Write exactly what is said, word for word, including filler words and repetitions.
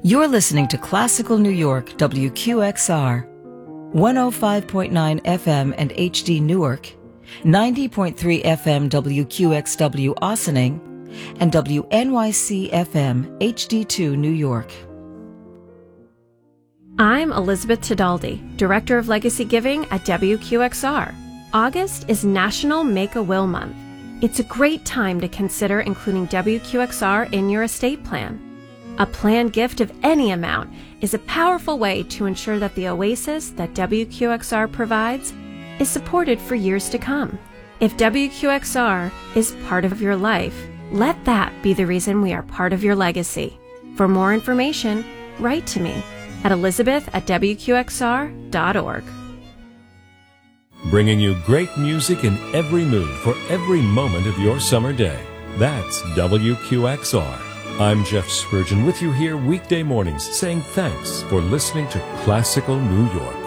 You're listening to Classical New York, W Q X R, one oh five point nine F M and H D Newark, ninety point three F M W Q X W Ossining, and W N Y C F M H D two New York. I'm Elizabeth Tedaldi, Director of Legacy Giving at W Q X R. August is National Make-A-Will Month. It's a great time to consider including W Q X R in your estate plan. A planned gift of any amount is a powerful way to ensure that the oasis that W Q X R provides is supported for years to come. If W Q X R is part of your life, let that be the reason we are part of your legacy. For more information, write to me at elizabeth at w q x r dot org. Bringing you great music in every mood for every moment of your summer day. That's W Q X R. I'm Jeff Spurgeon with you here weekday mornings saying thanks for listening to Classical New York.